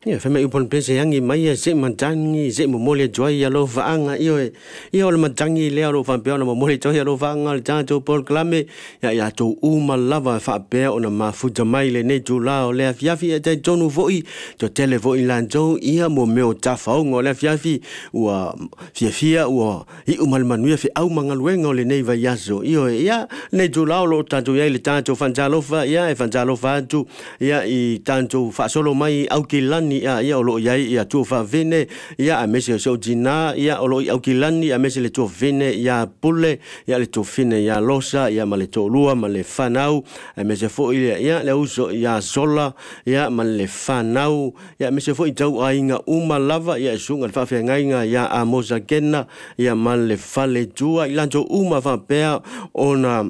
Ia fa mai upon pese yangi mai se mantangi se momole joy ya lo vaanga io le mantangi le lo fa pe ona momole joy ya lo vaanga le tanto Paul Klame ya to uma lava fa pe ona mafuta mai le ne tula o le afiafi e te tonu voi to tele voi lanjo ia mo meo tafa o le afiafi ua fia ua I umal manuia fi au mangaluenga o le nei vai yaso io ia ne tula lo tanto ia le tanto fanjalofa ia e fanjalofa tu ia I tanto fa solo mai au kilani ia o lo iai ia tu fa vene ia a mese so jina ia o lo au kilani a mese le tu vene ia pule ia le tu fine ia losa ia ma le to lua ma le fanau a mese fo ia le uso ia sola ia ma le fanau ia mese fo I tau ainga uma lava ia sunga fa fe ngainga ia a mosa kena ia ma le fale tua ilanto uma fa pea ona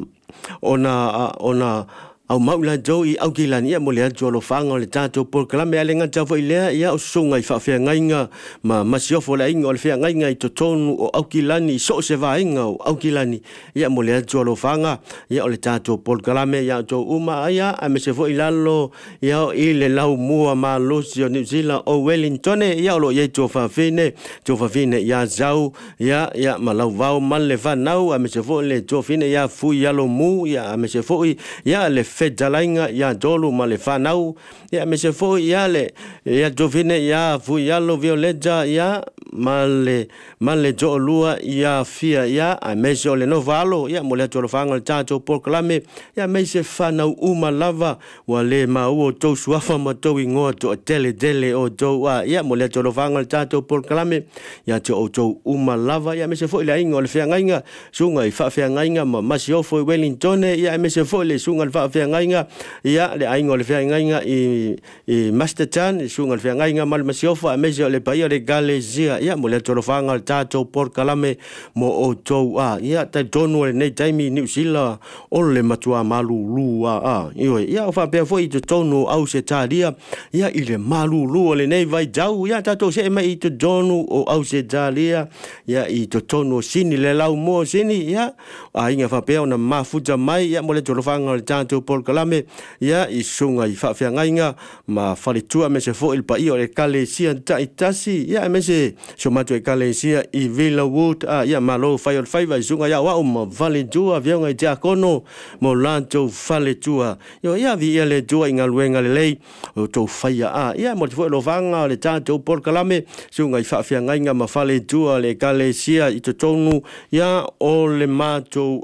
au maula joi au kilani ia mo le atu lo fanga le tato Paul Klame ale ngata fo ilea ia o sunga I fa fe ngainga ma masiofo la inga o le fe ngainga I totonu o au kilani so se va inga o au kilani ia mo le atu lo fanga ia o le tato Paul Klame ia to uma ia a me se fo ilalo ia o ile lau mua ma losi o New Zealand o Wellington ia o lo ia to fa fine ia zau ia ma lau vau mal le vanau a me se fo le to fine ia fu ia lo mu ia a me se fo ia le fedalainga ia dolu ma le fanau ia me se fo ia le ia dovine ia fu ia lo violeta ia ma le jo lua ia fia ia a me se le novalo ia mo le to fanga le tato Paul Klame ia me se fanau uma lava wa le ma o to suafa ma to ingo to tele o to ia mo le to fanga le tato Paul Klame ia to uma lava ia me se fo le ingo le fia ngainga sunga I fa fia ngainga ma masiofo Wellington ia me se fo le sunga le fa fia ngainga ia le aingo le fia ngainga I Masterton sunga le fia ngainga mal masiofo a me se le paia le Galesia ia mo le to fanga le tato Paul Klame mo o to ia tai tonu le nei taimi New Zealand o le matua malulu ia o fa pe foi to tonu au se talia ia I le malulu le nei vai jau ia tato se mai to tonu o au se talia ia I to tonu sini le lau mo sini ia inga fa pe ona mafuta mai ia mo le to fanga le tato Paul Klame ia I sunga I fa ngainga ma falitua me se fo il pai o le Kalesia taitasi ia me se so matua Kalesia I Villawood ia malo fai vai sunga ia wa ma vale tua vionga I Jacono mo lanto fale tua ia vi le tua inga luenga le lei o to fai ia mo fo lo vanga le tato Paul Klame sunga I fa ngainga ma fale tua le Kalesia I to tonu ia o le mato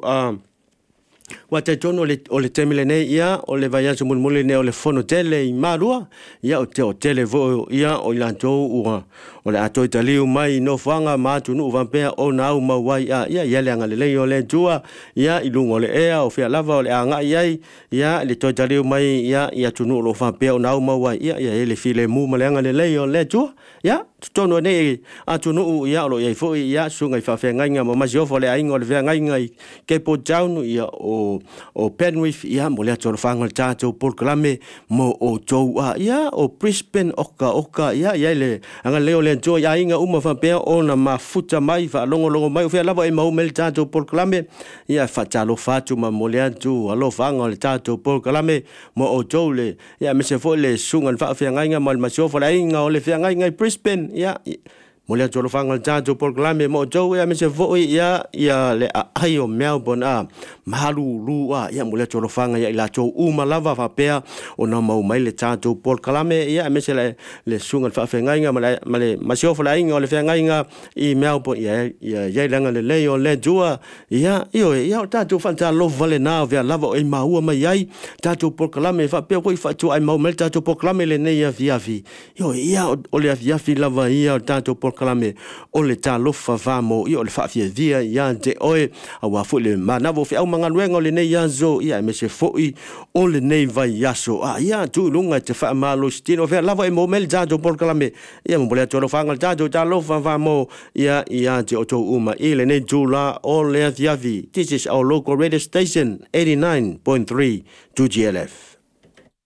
wa te tono o le temile nei ia o le vaiaso mulmule nei o le fono tele I marua ia o tele vo ia o lanto o le ato italiu mai no fanga matu no vampea o na au mawai ia le anga le o le tua ia I lungo le ea o fia lava o le anga ia le to italiu mai ia tunu lo vampea o na au mawai ia le file mu ma le anga le o le tua ia tono nei atunu ia lo ia fo ia sunga I fa ngainga ma masiofo le ainga o le fia ngainga I Cape Town ia o Penrith ia mo le ato fanga le tato Paul Klame mo o tou ia o Brisbane oka ia le anga leo le jo ia inga uma fa pe ona mafuta mai fa longo mai o fia lava e mau mel tato Paul Klame ia fa talo fatu ma mo le ato alo fanga le tato Paul Klame mo o tou le ia me se fo le sunga fa fia ngainga mal masiofo le inga o le fia ngainga I Brisbane ia mo le ato fanga le tato Paul Klame mo tou ia me se fo ia le ai o Melbourne malu lu ia mo le ato fanga ia la tou uma lava fa pea o na mau mai le tato Paul Klame ia me se le sunga fa fia ngainga ma le masiofo le inga o le fia ngainga I Melbourne ia langa le leo le jua ia tato fanta lo vale na via lava o maua mai ai tato Paul Klame fa pea ko fa tu ai mau mai tato Paul Klame le nei viafi ia o le viafi lava ia tato Paul Klame o le talofa vamo ia o le fafia via ia te oe awa fu le manavo fi au manga luenga o le nei yazo ia me se foi o le nei vai yaso ia tu lunga te fa malo stino fe lava e momel tato Paul Klame ia mo le tolo fanga tato talofa vamo ia te oto uma ile nei jula o le viavi. This is our local radio station 89.3 2GLF.